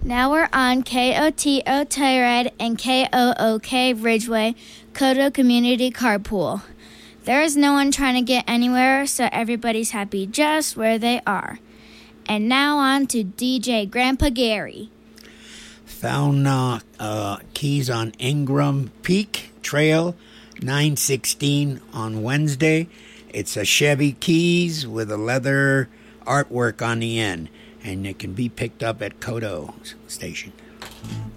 Now we're on KOTO Telluride and KOOK Ridgeway, Koto Community Carpool. There is no one trying to get anywhere, so everybody's happy just where they are. And now on to DJ Grandpa Gary. Found keys on Ingram Peak Trail, 916 on Wednesday. It's a Chevy Keys with a leather artwork on the end, and it can be picked up at Koto Station.